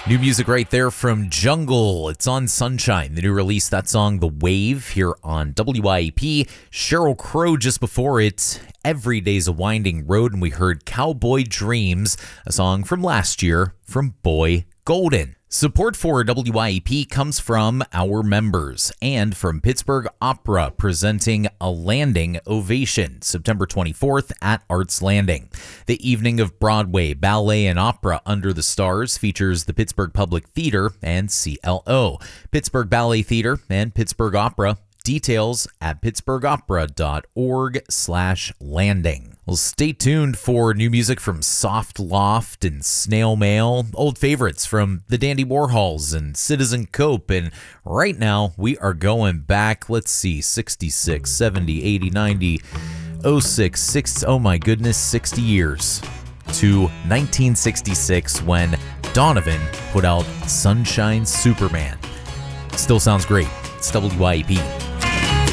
New music right there from Jungle. It's on Sunshine, the new release. That song, The Wave, here on WIEP. Sheryl Crow just before it. Every Day's a Winding Road, and we heard Cowboy Dreams, a song from last year from Boy Golden. Support for WIEP comes from our members and from Pittsburgh Opera, presenting A Landing Ovation, September 24th at Arts Landing. The evening of Broadway, ballet, and opera under the stars features the Pittsburgh Public Theater and CLO, Pittsburgh Ballet Theater, and Pittsburgh Opera. Details at pittsburghopera.org/landing. Well, stay tuned for new music from Soft Loft and Snail Mail, old favorites from the Dandy Warhols and Citizen Cope, and right now we are going back, let's see, 66, 70, 80, 90, 06, 6, oh my goodness, 60 years to 1966 when Donovan put out Sunshine Superman. Still sounds great. It's WIEP.